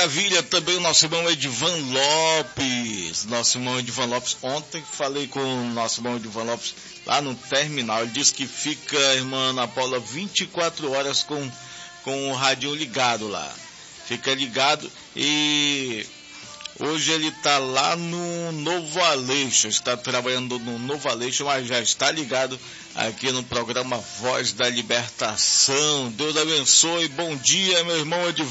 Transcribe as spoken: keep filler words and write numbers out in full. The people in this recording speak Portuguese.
maravilha, também o nosso irmão Edivan Lopes, nosso irmão Edivan Lopes, ontem falei com o nosso irmão Edivan Lopes lá no terminal, ele disse que fica, irmã Ana Paula, vinte e quatro horas com, com o radinho ligado lá, fica ligado e hoje ele está lá no Novo Aleixo, está trabalhando no Novo Aleixo, mas já está ligado aqui no programa Voz da Libertação. Deus abençoe, bom dia, meu irmão Edivan.